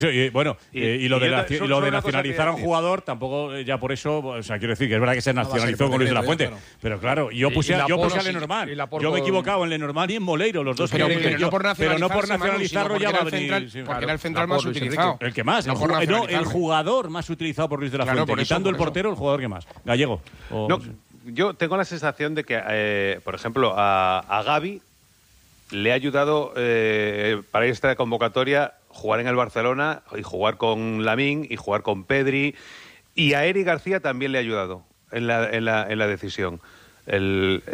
Bueno, y lo de nacionalizar a un jugador, tampoco ya por eso, o sea, quiero decir que es verdad que se nacionalizó con Luis de la Fuente, claro. Pero claro, yo puse a Lenormand. Yo me he equivocado en Lenormand y en Moleiro, los dos. Pero no por nacionalizarlo ya va a venir. Porque era el central más utilizado. El que más, el jugador más utilizado por Luis de la Fuente, quitando el portero, el jugador que más. Gallego. Yo tengo la sensación de que, por ejemplo, a Gavi le ha ayudado para esta convocatoria jugar en el Barcelona y jugar con Lamine y jugar con Pedri, y a Eric García también le ha ayudado en la decisión. Que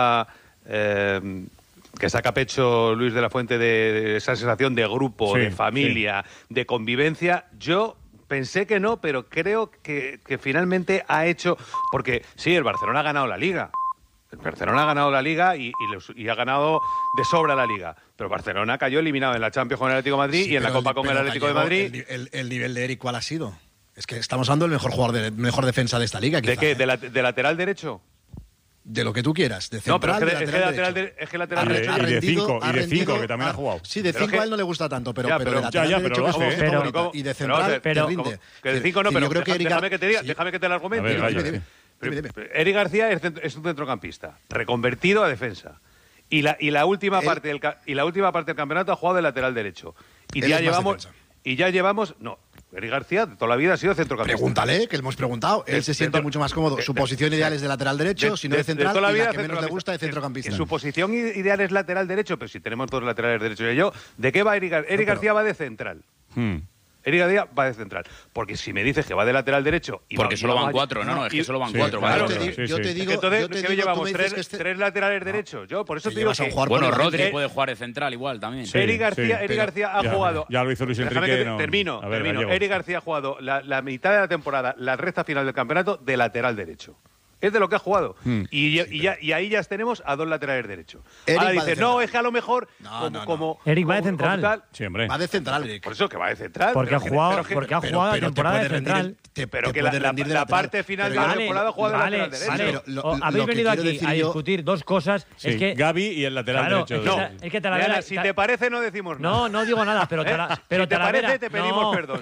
saca pecho Luis de la Fuente de esa sensación de grupo, de familia, de convivencia. Yo pensé que no, pero creo que finalmente ha hecho... Porque sí, el Barcelona ha ganado la Liga. El Barcelona ha ganado la Liga y ha ganado de sobra la Liga. Pero Barcelona cayó eliminado en la Champions con el Atlético de Madrid y en la Copa con el Atlético de Madrid. El nivel de Eric, ¿cuál ha sido? Es que estamos hablando del mejor jugador, mejor defensa de esta Liga. ¿De qué? ¿De lateral derecho? De lo que tú quieras. De central, no, pero es que lateral derecho. Y de 5, que también ha jugado. Sí, de 5 a él no le gusta tanto, pero de lateral derecho que es su favorito. Y de central te rinde. Que de 5 no, pero déjame que te lo argumente. Eric García es un centrocampista reconvertido a defensa y la última parte del campeonato ha jugado de lateral derecho y ya llevamos Eric García de toda la vida ha sido centrocampista. Pregúntale, que le hemos preguntado. Él se siente mucho más cómodo. Su posición ideal es de lateral derecho, si no de central, y la que menos le gusta de centrocampista. Su posición ideal es lateral derecho, pero si tenemos dos laterales derechos y yo, ¿de qué va Eric García? Eric García va de central. Eric García va de central. Porque si me dices que va de lateral derecho... Porque solo van 4, ¿no? Es que solo van 4. Yo te digo... Entonces, ¿qué llevamos? ¿Tres laterales derechos? Yo, por eso te digo que... Bueno, Rodri puede jugar de central igual también. Eric García ha jugado... Ya lo hizo Luis Enrique. Termino. Eric García ha jugado la mitad de la temporada, la recta final del campeonato, de lateral derecho. Es de lo que ha jugado. Y ahí ya tenemos a dos laterales derechos. Ahora dices, no, es que a lo mejor como Eric va de central. Sí, hombre. Va de central, Eric. Por eso que va de central. Porque ha jugado la temporada de central. Pero que la parte final de la temporada ha jugado de lateral derecho. Habéis venido aquí a discutir dos cosas. Es que Gavi y el lateral derecho. Es que Talavera... Si te parece, no decimos nada. No digo nada, pero si te parece, te pedimos perdón.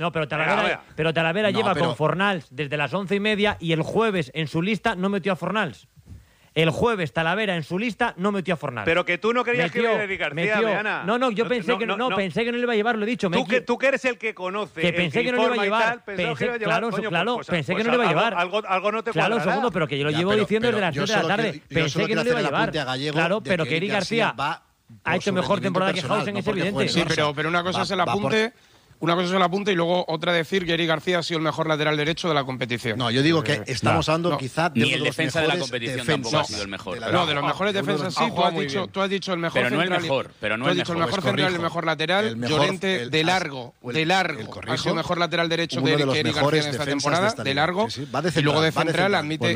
Pero Talavera lleva con Fornals desde las 11:30 y el jueves en su lista no metió a Fornals. El jueves Talavera en su lista no metió a Fornals. Pero que tú no querías que hubiera Eric García, Diana. No, yo pensé que no le iba a llevar, lo he dicho. Tú que eres el que conoce, que pensé que no le iba a llevar. Pensé que no le iba a llevar. Algo no te cuadra. Claro, segundo, pero que yo lo llevo diciendo desde las 3 de la tarde. Pensé que no le iba a llevar. Claro, pero que Eric García ha hecho mejor temporada que Hausen, es evidente. Sí, pero una cosa es el apunte... Una cosa es el apunte y luego otra decir que Eric García ha sido el mejor lateral derecho de la competición. No, yo digo que estamos hablando quizá de ni el defensa de la competición tampoco ha sido el mejor. No, de los mejores defensas sí, tú has dicho el mejor central. Pero no el mejor. Pero no tú has dicho el mejor central y el mejor lateral. Llorente de largo. Ha sido mejor lateral derecho de Eric García en esta temporada, de largo. Y luego de central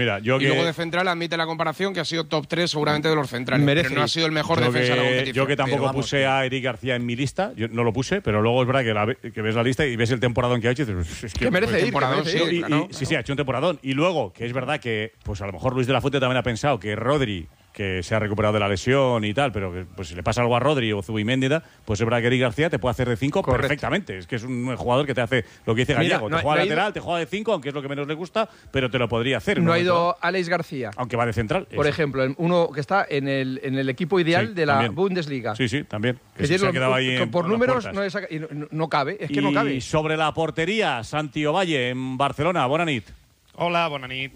admite la comparación que ha sido top 3 seguramente de los centrales. Pero no ha sido el mejor defensa de la competición. Yo que tampoco puse a Eric García en mi lista, yo no lo puse, pero luego es verdad que ves la lista y ves el temporadón que ha hecho y dices, es que merece ir. Sí, ha hecho un temporadón. Y luego, que es verdad que pues a lo mejor Luis de la Fuente también ha pensado que Rodri, que se ha recuperado de la lesión y tal, pero que pues si le pasa algo a Rodri o Zubimendi, pues es verdad que Eric García te puede hacer de 5 perfectamente. Es que es un jugador que te hace lo que dice Gallego. Te juega lateral, te juega de 5, aunque es lo que menos le gusta, pero te lo podría hacer. No ha ido Alex García. Aunque va de central. Por ejemplo, uno que está en el equipo ideal de la Bundesliga. Sí, también. Que se ha quedado ahí por números no cabe, es que no cabe. Y sobre la portería, Santi Ovalle en Barcelona. Bona nit. Hola, bona nit.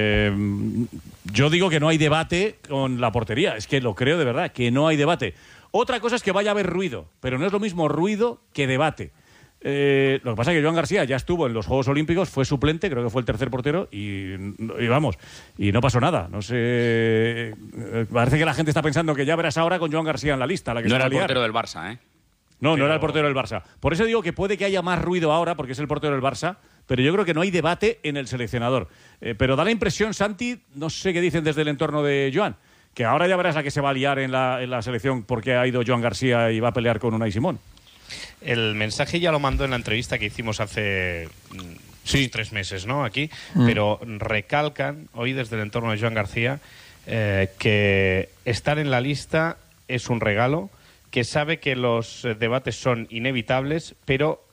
Yo digo que no hay debate con la portería. Es que lo creo de verdad, que no hay debate. Otra cosa es que vaya a haber ruido, pero no es lo mismo ruido que debate. Lo que pasa es que Joan García ya estuvo en los Juegos Olímpicos, fue suplente, creo que fue el tercer portero, y no pasó nada. No sé. Parece que la gente está pensando que ya verás ahora con Joan García en la lista. No era el portero del Barça, ¿eh? No era el portero del Barça. Por eso digo que puede que haya más ruido ahora, porque es el portero del Barça, pero yo creo que no hay debate en el seleccionador. Pero da la impresión, Santi, no sé qué dicen desde el entorno de Joan, que ahora ya verás a qué se va a liar en la selección porque ha ido Joan García y va a pelear con Unai Simón. El mensaje ya lo mandó en la entrevista que hicimos hace 3 meses, ¿no? Aquí, pero recalcan hoy desde el entorno de Joan García que estar en la lista es un regalo, que sabe que los debates son inevitables, pero